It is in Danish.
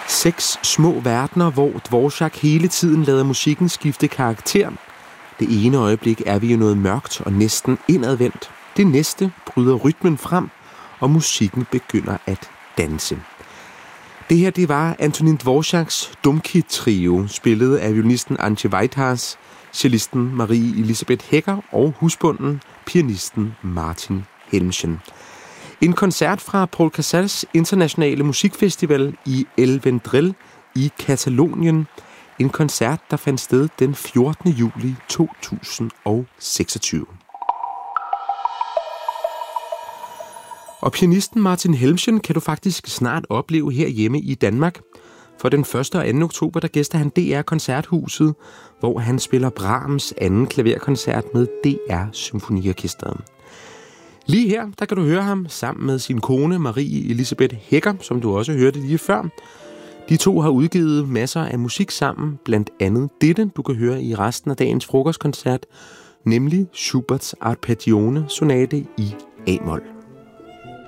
6 små verdener, hvor Dvorak hele tiden lader musikken skifte karakter. Det ene øjeblik er vi jo noget mørkt og næsten indadvendt. Det næste bryder rytmen frem, og musikken begynder at danse. Det her, det var Antonín Dvoraks Dumky-trio, spillet af violinisten Antje Weithars, cellisten Marie Elisabeth Hecker og husbunden, pianisten Martin Helmchen. En koncert fra Paul Casals internationale musikfestival i El Vendrell i Katalonien. En koncert, der fandt sted den 14. juli 2026. Og pianisten Martin Helmchen kan du faktisk snart opleve herhjemme i Danmark. For den 1. og 2. oktober, der gæster han DR Koncerthuset, hvor han spiller Brahms anden klaverkoncert med DR Symfoniorkestret. Lige her, der kan du høre ham sammen med sin kone Marie Elisabeth Hecker, som du også hørte lige før. De to har udgivet masser af musik sammen, blandt andet dette, du kan høre i resten af dagens frokostkoncert, nemlig Schuberts Arpeggione Sonate i A-mol.